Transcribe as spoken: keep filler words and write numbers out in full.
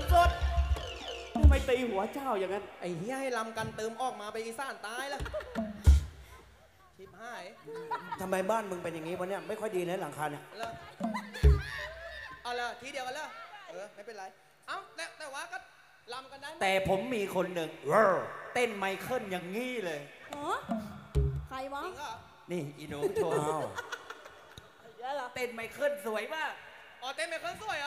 สุดๆทำไมตีหัวเจ้าอย่างนั้นไอ้เฮียให้ลำกันเติมออกมาไปอีสานตายแล้วชิบหายทำไมบ้านมึงเป็นอย่างนี้วะเนี่ยไม่ค่อยดีนะหลังคาเนี่ยแล้วเอาละทีเดียวกันแล้วเออไม่เป็นไรเอ้าแต่แต่ว่าก็ลำกันได้แต่ผมมีคนหนึ่งเต้นไมเคิลอย่างงี้เลยฮะใครวะจริงเหรอนี่อีหนูโชว์อ้าวเยอะเหรอเต้นไมเคิลสวยมากอ๋อเต้นเป็นคนสวยเหรอ